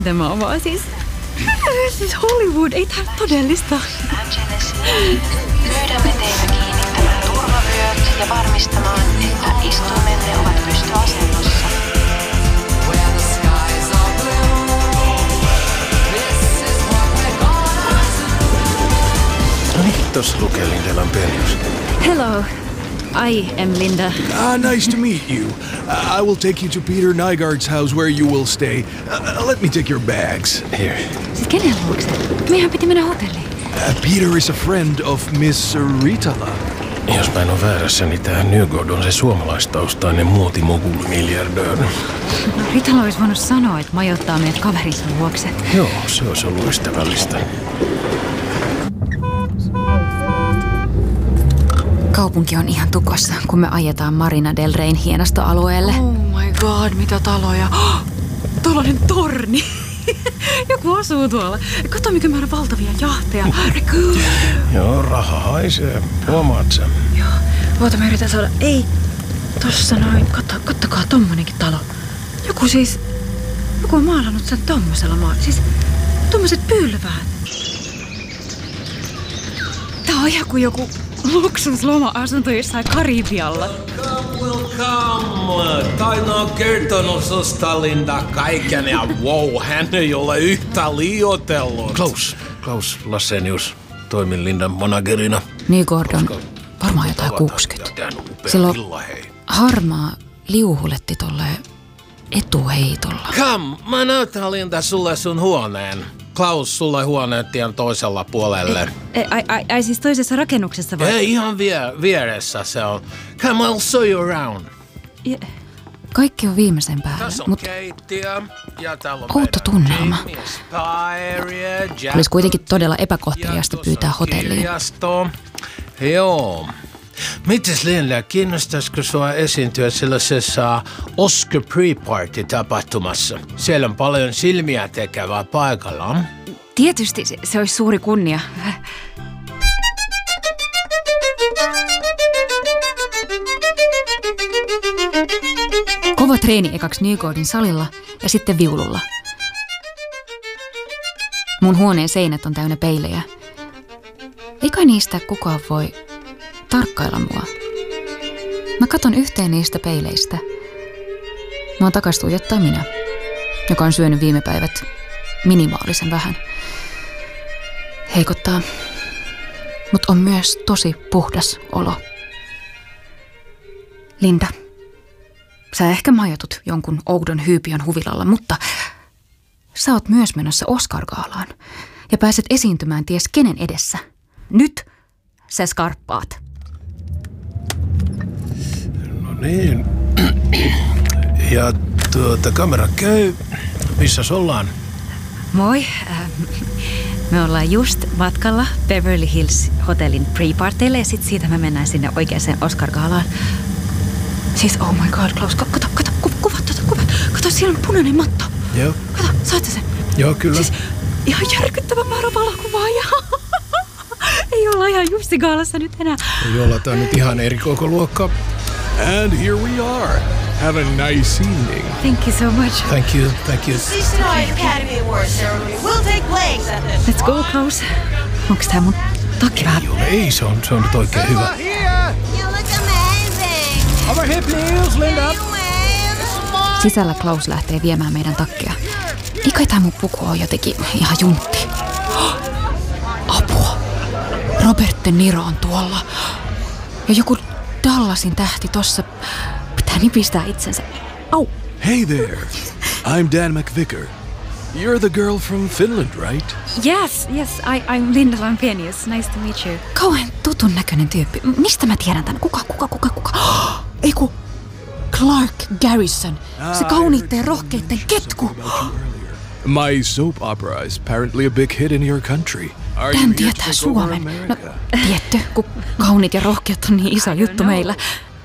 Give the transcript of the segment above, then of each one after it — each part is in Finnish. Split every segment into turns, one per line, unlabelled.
Tämä on vaan siis Hollywood, ei tää todellista.
Pyydämme teitä kiinnittämään turvavyöt ja varmistamaan, että istuimenne ovat pystyasennossa.
No niin, tossa lukee Linda Lampenius.
Hello, I am Linda.
Nice to meet you. I will take you to Peter Nygaard's house where you will stay. Let me take your bags.
Here.
Siis kenen luokse? Meidän piti mennä hotelliin.
Peter is a friend of Miss Ritala.
Jos mä en ole väärässä, niin tää Nygård on se suomalaistaustainen muotimogul-miljardööri.
No, Ritala olisi voinut sanoa, että majoittaa meidät kaverinsa luokse.
Joo, se olisi ollut ystävällistä.
Kaupunki on ihan tukossa, kun me ajetaan Marina del Reyn hienostoalueelle. Oh my god, mitä taloja. Tuollainen torni. Joku asuu tuolla. Kato, mikä määrä valtavia jahteja.
Joo, raha haisee. Huomaat sen?
Joo. Oota, mä yritän saada. Ei. Tossa noin. Kattokaa tommonenkin talo. Joku on maalannut sen tommosella siis tommoset pylväät. Tää on ihan kuin joku luksusloma-asunto jossain Karibialla.
Welcome. Taina on kertonut susta, Linda, kaiken ja wow, hän ei ole yhtä liioitellut.
Klaus Lassenius. Toimin Lindan managerina.
Nygård on varmaan jotain 60. Silloin harmaa liuhuletti tolleen etuheitolla.
Come, mä näytän Linda sulle sun huoneen. Klaus, sulle huoneen tien toisella puolelle.
Ai siis toisessa rakennuksessa vai?
Ei, ihan vieressä se on. Come, I'll show you around.
Kaikki on viimeisen päällä, mutta outo tunnelma. Olisi kuitenkin todella epäkohteliasta pyytää hotelliin.
Joo. Mites Linda, kiinnostaisiko sua esiintyä sellaisessa Oscar Pre-Party-tapahtumassa? Siellä on paljon silmiä tekevää paikalla.
Tietysti se olisi suuri kunnia. Kova treeni ekaksi Nygårdin salilla ja sitten viululla. Mun huoneen seinät on täynnä peilejä. Eikä niistä kukaan voi tarkkailla mua. Mä katon yhteen niistä peileistä. Mä oon takas tuijottaa minä, joka on syönyt viime päivät minimaalisen vähän. Heikottaa, mutta on myös tosi puhdas olo. Linda, sä ehkä majoitut jonkun oudon hyypiön huvilalla, mutta sä oot myös menossa Oscar-gaalaan ja pääset esiintymään ties kenen edessä. Nyt sä skarppaat.
No niin. Ja kamera käy. Missäs ollaan?
Moi. Me ollaan just matkalla Beverly Hills hotellin pre-parteille ja sit siitä me mennään sinne oikeaan Oscar-gaalaan. Siis oh my god, Klaus, kato, kuvat. Kato, siellä on punainen matto.
Joo.
Kato, saat sä sen?
Joo, kyllä.
Siis ihan järkyttävä määrä valokuvaajia. Ei olla ihan Jussi-gaalassa nyt enää.
Ei olla, tää on nyt ihan eri koko luokka.
And here we are. Have a nice evening.
Thank you so much.
Thank you.
This tonight's Academy Awards ceremony will take place at the...
Let's go, Klaus. Onks tää mun takki vähän?
Ei, se on nyt oikein hyvä.
You look amazing.
Over here, please, Linda.
Sisällä Klaus lähtee viemään meidän takkeja. Ei kai tää mun puku on jotenkin ihan juntti. Apua. Robert De Niro on tuolla. Ja joku Dallasin tähti tossa pitää nipistää itsensä. Au.
Hey there. I'm Dan McVicker. You're the girl from Finland, right?
Yes, I'm Linda Lampenius. Nice to meet you. Kauhean tutun näköinen tyyppi. Mistä mä tiedän tän? Kuka? Eiku, Clark Garrison. Se kauniitten ja rohkeitten ketku.
My soap opera is apparently a big hit in your country.
Tän tietää Suomen. No, tietty, kun kaunit ja rohkeat on niin iso juttu meillä.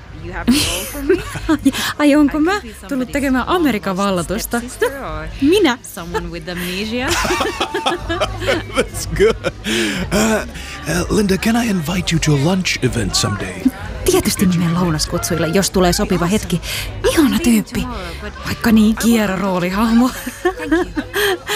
Ai onko mä tullut tekemään Amerikan vallatusta? Minä?
Someone with amnesia.
That's good. Linda, can I invite you to a lunch event someday?
Tietysti nimen lounaskutsuille, jos tulee sopiva hetki. Ihana tyyppi, vaikka niin kierro roolihahmo.
Thank you.